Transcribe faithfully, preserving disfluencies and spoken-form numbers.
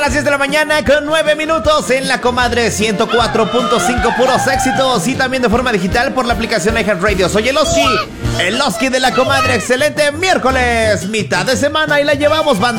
las diez de la mañana con nueve minutos en La Comadre ciento cuatro punto cinco, puros éxitos, y también de forma digital por la aplicación iHeartRadio. Soy el Oski, el Oski de La Comadre. Excelente miércoles, mitad de semana, y la llevamos, banda.